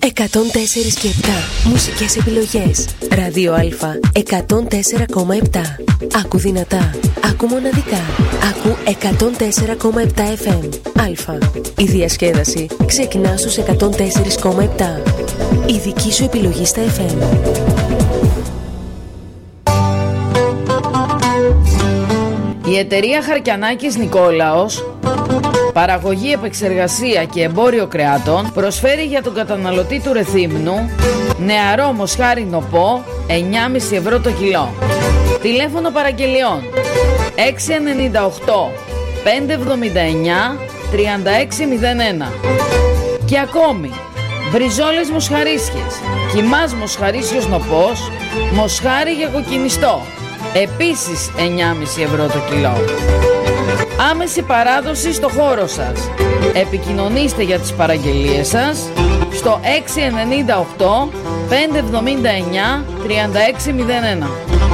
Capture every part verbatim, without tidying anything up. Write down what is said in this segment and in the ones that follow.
εκατόν τέσσερα και επτά μουσικές επιλογές. Ράδιο Α εκατόν τέσσερα κόμμα επτά. Άκου δυνατά, άκου μοναδικά. Άκου εκατόν τέσσερα κόμμα επτά εφ εμ. Α. Η διασκέδαση ξεκινά στους εκατόν τέσσερα κόμμα επτά. Η δική σου επιλογή στα εφ εμ. Η εταιρεία Χαρκιανάκης Νικόλαος, παραγωγή, επεξεργασία και εμπόριο κρεάτων, προσφέρει για τον καταναλωτή του Ρεθύμνου νεαρό μοσχάρι νοπό εννιά κόμμα πέντε ευρώ το κιλό. Τηλέφωνο παραγγελιών έξι εννιά οκτώ πέντε εβδομήντα εννιά τριάντα έξι μηδέν ένα. Και ακόμη μπριζόλες μοσχαρίσιες, κιμάς μοσχαρίσιος νοπός, μοσχάρι για κοκκινιστό, επίσης εννιά κόμμα πέντε ευρώ το κιλό. Άμεση παράδοση στο χώρο σας. Επικοινωνήστε για τις παραγγελίες σας στο έξι εννιά οκτώ πέντε εβδομήντα εννιά τριάντα έξι μηδέν ένα.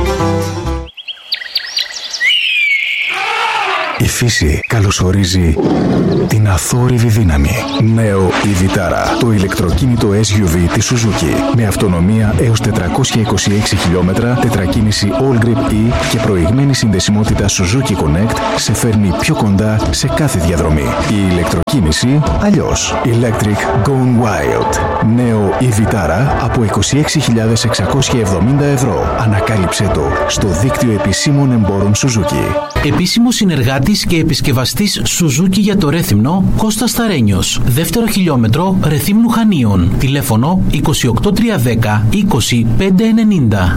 Η φύση καλωσορίζει την αθόρυβη δύναμη. Νέο η Vitara, το ηλεκτροκίνητο ες γιου βι της Suzuki. Με αυτονομία έως τετρακόσια είκοσι έξι χιλιόμετρα, τετρακίνηση All Grip E και προηγμένη συνδεσιμότητα Suzuki Connect σε φέρνει πιο κοντά σε κάθε διαδρομή. Η ηλεκτροκίνηση αλλιώς. Electric Gone Wild. Νέο η Vitara από είκοσι έξι χιλιάδες εξακόσια εβδομήντα ευρώ. Ανακάλυψέ το στο δίκτυο επισήμων εμπόρων Suzuki. Επίσημο συνεργάτης και επισκευαστής Suzuki για το Ρέθυμνο, Κώστας Σταρένιος. Δεύτερο χιλιόμετρο Ρεθύμνου Χανίων. Τηλέφωνο είκοσι οκτώ τριακόσια δέκα είκοσι πέντε ενενήντα.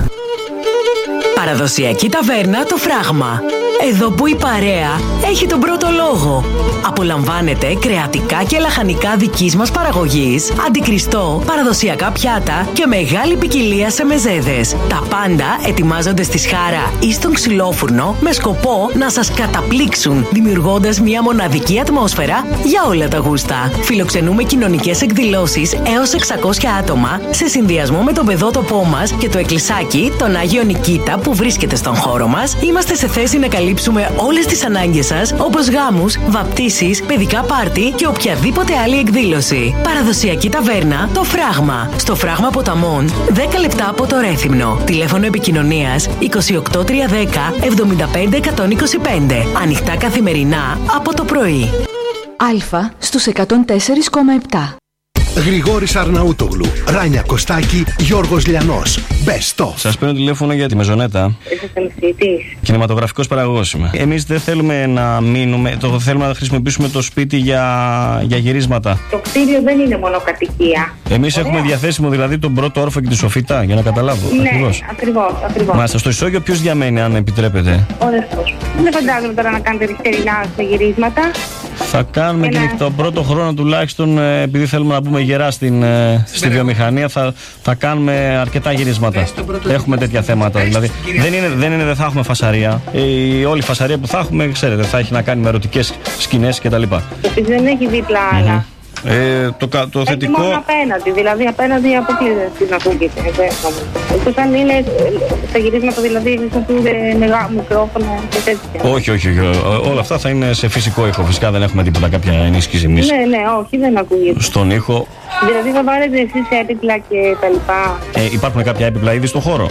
Παραδοσιακή ταβέρνα Το Φράγμα. Εδώ που η παρέα έχει τον πρώτο λόγο. Απολαμβάνετε κρεατικά και λαχανικά δικής μας παραγωγής, αντικριστό, παραδοσιακά πιάτα και μεγάλη ποικιλία σε μεζέδες. Τα πάντα ετοιμάζονται στη σχάρα ή στον ξυλόφουρνο με σκοπό να σας καταπλήξουν, δημιουργώντας μια μοναδική ατμόσφαιρα για όλα τα γούστα. Φιλοξενούμε κοινωνικές εκδηλώσεις έως εξακόσια άτομα σε συνδυασμό με τον παιδότοπό μας και το εκκλησάκι τον Άγιο Νικήτα που βρίσκεται στον χώρο μας. Είμαστε σε θέση να καλύψουμε όλες τις ανάγκες σας, όπως γάμους, βαπτίσεις, παιδικά πάρτι και οποιαδήποτε άλλη εκδήλωση. Παραδοσιακή ταβέρνα Το Φράγμα. Στο Φράγμα Ποταμών, δέκα λεπτά από το Ρέθυμνο. Τηλέφωνο επικοινωνίας είκοσι οκτώ τριακόσια δέκα εβδομήντα πέντε εκατόν είκοσι πέντε. Ανοιχτά καθημερινά από το πρωί. Α στους εκατόν τέσσερα κόμμα επτά. Γρηγόρης Αρναούτογλου, Ράνια Κωστάκη, Γιώργος Λιανός. Best of. Σας παίρνω τηλέφωνο για τη Μεζονέτα. Είσαι τελεσίτης. Κινηματογραφικός παραγωγός είμαι. Εμείς δεν θέλουμε να μείνουμε, το θέλουμε να χρησιμοποιήσουμε το σπίτι για, για γυρίσματα. Το κτίριο δεν είναι μόνο κατοικία. Εμείς έχουμε διαθέσιμο δηλαδή τον πρώτο όροφο και τη σοφίτα, για να καταλάβω. Ναι, ακριβώς. ακριβώς, ακριβώς. Μάλιστα, στο ισόγειο ποιος διαμένει, αν επιτρέπετε? Ο δεσπός. Δεν φαντάζομαι τώρα να κάνετε νυχτερινά σε γυρίσματα. Θα κάνουμε και το πρώτο χρόνο τουλάχιστον, επειδή θέλουμε να πούμε γερά στην, στη βιομηχανία, θα, θα κάνουμε αρκετά γυρίσματα. Έχουμε τέτοια θέματα. Δηλαδή δεν είναι, δεν είναι, δεν θα έχουμε φασαρία. Η όλη φασαρία που θα έχουμε, ξέρετε, θα έχει να κάνει με ερωτικές σκηνές κτλ. Επίσης δεν έχει δίπλα άλλα. Mm-hmm. Ε, το, το έχει θετικό. μόνο απέναντι, δηλαδή απέναντι αποκλείεται την ακούγεται. Εκτός αν είναι στα γυρίσματα, δηλαδή χρησιμοποιούνται μεγάλα μικρόφωνα και τέτοια. Όχι, όχι, όχι. Όλα αυτά θα είναι σε φυσικό ήχο. Φυσικά δεν έχουμε τίποτα, κάποια ενίσχυση εμείς. Ναι, ναι, όχι, δεν ακούγεται. Στον ήχο. Δηλαδή θα βάλετε εσείς έπιπλα και τα λοιπά. Ε, υπάρχουν κάποια έπιπλα ήδη στον χώρο?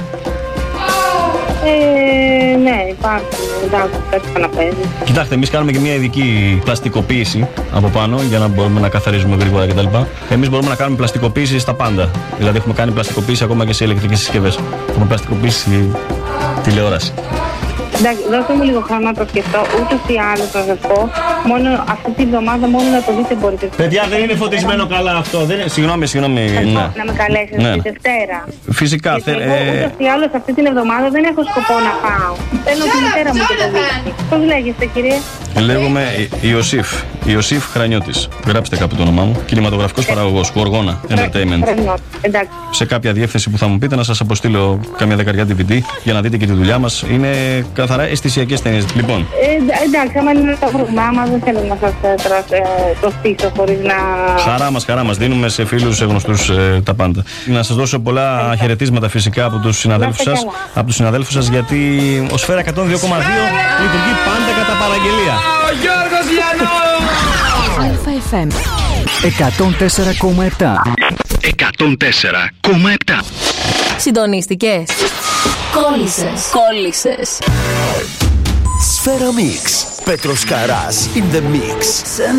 Ε, ναι, υπάρχουν. Εντάξει, κάτι καναπέζι. Κοιτάξτε, εμείς κάνουμε και μια ειδική πλαστικοποίηση από πάνω για να μπορούμε να καθαρίζουμε γρήγορα κτλ. Εμείς μπορούμε να κάνουμε πλαστικοποίηση στα πάντα. Δηλαδή, έχουμε κάνει πλαστικοποίηση ακόμα και σε ηλεκτρικές συσκευές. Έχουμε πλαστικοποίηση τηλεόραση. Εντάξει, δώστε μου λίγο χρόνο να το σκεφτώ. Ούτως ή άλλως θα σας πω. Μόνο αυτή τη βδομάδα μόνο να το δείτε μπορείτε. Παιδιά, δεν είναι φωτισμένο καλά αυτό. Δεν είναι... Συγγνώμη, συγγνώμη. Ναι. Να με καλέσετε ναι. τη Δευτέρα. Φυσικά. Γιατί θε... εγώ ούτως ή άλλως αυτή την εβδομάδα δεν έχω σκοπό να πάω. Παίρνω τη μητέρα μου και το δείχνει. Πώς λέγεστε, κύριε? Λέγομαι Ιωσήφ. Ιωσήφ Χρανιώτης. Γράψτε κάπου το όνομά μου. Κινηματογραφικός παραγωγός. Γοργόνα Entertainment. Σε κάποια διεύθυνση που θα μου πείτε να σας αποστείλω καμιά δεκαριά ντι βι ντι για να δείτε και τη δουλειά μας. Είναι καθαρά αισθησιακές ταινίες. Λοιπόν. Ε, εντάξει, άμα είναι τα προγράμμα, δεν θέλω να σας προστήσω χωρίς να. Χαρά μας, χαρά μας. Δίνουμε σε φίλους, σε γνωστούς ε, τα πάντα. Να σας δώσω πολλά ε, χαιρετίσματα φυσικά από τους συναδέλφους σας. Από τους συναδέλφους σας, γιατί ο Σφαίρα εκατόν δύο κόμμα δύο λειτουργεί πάντα κατά παραγγελία. Ο Γιώργος Λιανός! Α εφ εμ εκατόν τέσσερα κόμμα επτά. εκατόν τέσσερα κόμμα επτά. Συντονίστηκες? Κόλλησες. Κόλλησες. Σφαίρα Mix. Πέτρος Καράς in the mix.